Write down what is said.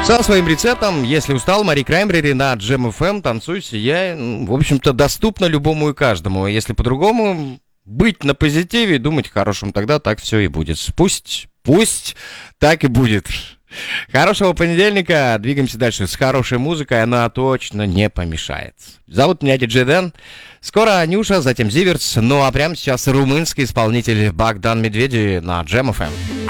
Со своим рецептом, если устал, Мари Краймбрери на Jam FM, танцуйте, в общем-то, доступно любому и каждому. Если по-другому, быть на позитиве и думать о хорошем, тогда так все и будет. Пусть так и будет. Хорошего понедельника, двигаемся дальше с хорошей музыкой, она точно не помешает. Зовут меня Диджей Дэн, скоро Анюша, затем Зиверс, ну а прямо сейчас румынский исполнитель Богдан Медведи на Jam FM.